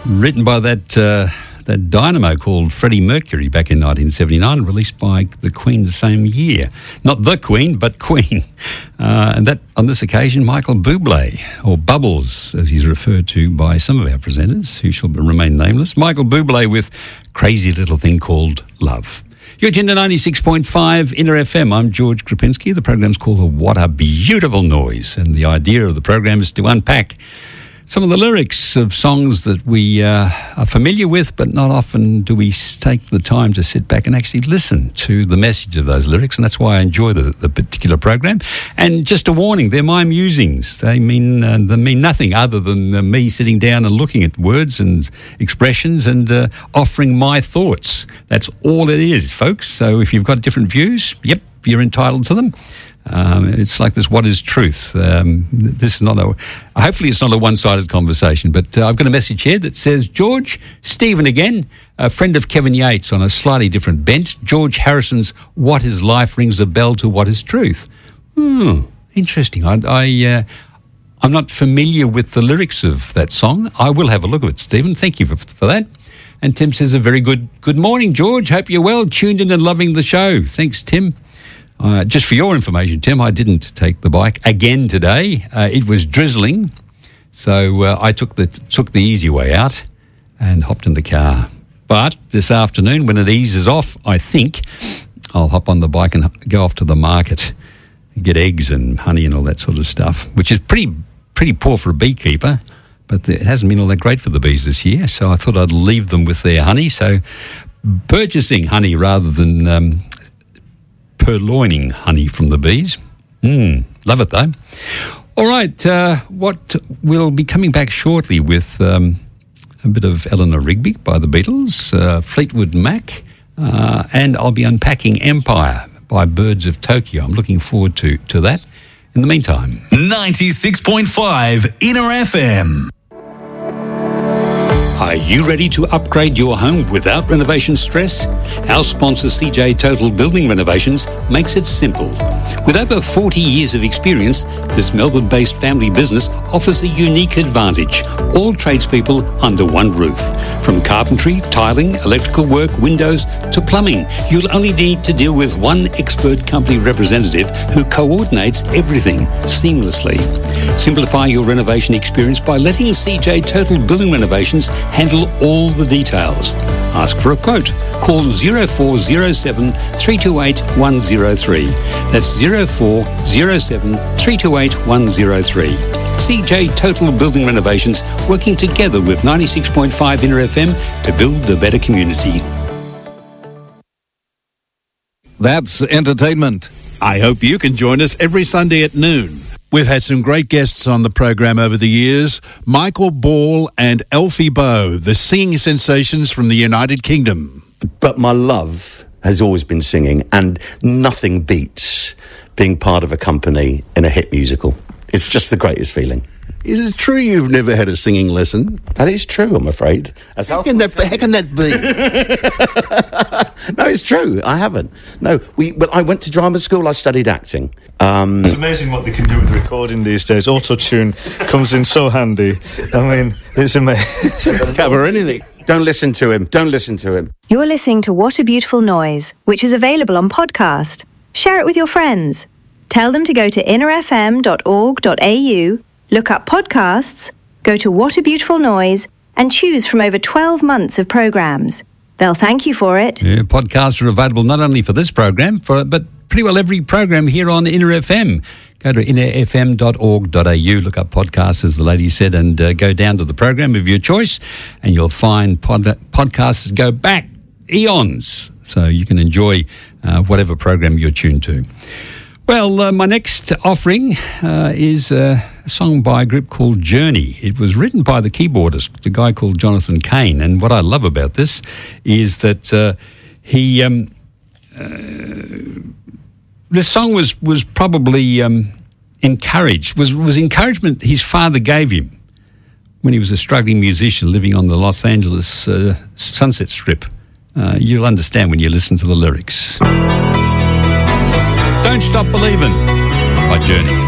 Written by that dynamo called Freddie Mercury back in 1979, released by the Queen the same year. Not the Queen, but Queen. And that, on this occasion, Michael Bublé, or Bubbles, as he's referred to by some of our presenters, who shall remain nameless. Michael Bublé with Crazy Little Thing Called Love. You're tuned to 96.5 Inner FM. I'm George Krupinski. The program's called What a Beautiful Noise. And the idea of the program is to unpack some of the lyrics of songs that we are familiar with, but not often do we take the time to sit back and actually listen to the message of those lyrics, and that's why I enjoy the particular program. And just a warning, they're my musings. They mean nothing other than me sitting down and looking at words and expressions and offering my thoughts. That's all it is, folks. So if you've got different views, yep, you're entitled to them. It's like this, what is truth? This is not hopefully it's not a one-sided conversation, but I've got a message here that says, George, Stephen again, a friend of Kevin Yates on a slightly different bent. George Harrison's What is Life rings a bell to What is Truth. Interesting. I'm not familiar with the lyrics of that song. I will have a look at it, Stephen. Thank you for that. And Tim says a very good morning, George. Hope you're well, tuned in and loving the show. Thanks, Tim. Just for your information, Tim, I didn't take the bike again today. It was drizzling, so I took the easy way out and hopped in the car. But this afternoon, when it eases off, I think I'll hop on the bike and go off to the market and get eggs and honey and all that sort of stuff, which is pretty poor for a beekeeper, but it hasn't been all that great for the bees this year, so I thought I'd leave them with their honey. So purchasing honey rather than purloining honey from the bees. Love it though. All right, what we'll be coming back shortly with a bit of Eleanor Rigby by the Beatles, Fleetwood Mac, and I'll be unpacking Empire by Birds of Tokyo. I'm looking forward to that. In the meantime, 96.5 Inner FM. Are you ready to upgrade your home without renovation stress? Our sponsor CJ Total Building Renovations makes it simple. With over 40 years of experience, this Melbourne-based family business offers a unique advantage. All tradespeople under one roof. From carpentry, tiling, electrical work, windows to plumbing, you'll only need to deal with one expert company representative who coordinates everything seamlessly. Simplify your renovation experience by letting CJ Total Building Renovations handle all the details. Ask for a quote. Call 0407 328 103. That's 0407 328 103. CJ Total Building Renovations, working together with 96.5 Inner FM to build a better community. That's entertainment. I hope you can join us every Sunday at noon. We've had some great guests on the program over the years. Michael Ball and Alfie Boe, the singing sensations from the United Kingdom. But my love has always been singing, and nothing beats being part of a company in a hit musical. It's just the greatest feeling. Is it true you've never had a singing lesson? That is true, I'm afraid. How can that be? No, it's true. I haven't. No, I went to drama school. I studied acting. It's amazing what they can do with recording these days. Auto-tune comes in so handy. I mean, it's amazing. Cover anything. Don't listen to him. Don't listen to him. You're listening to What a Beautiful Noise, which is available on podcast. Share it with your friends. Tell them to go to innerfm.org.au, look up podcasts, go to What a Beautiful Noise, and choose from over 12 months of programmes. They'll thank you for it. Yeah, podcasts are available not only for this program, but pretty well every program here on Inner FM. Go to innerfm.org.au, look up podcasts, as the lady said, and go down to the program of your choice, and you'll find podcasts that go back eons, so you can enjoy whatever program you're tuned to. Well, my next offering is a song by a group called Journey. It was written by the keyboardist, a guy called Jonathan Cain, and what I love about this is that he... this song was probably encouraged, was encouragement his father gave him when he was a struggling musician living on the Los Angeles Sunset Strip. You'll understand when you listen to the lyrics. Don't Stop Believin' by Journey.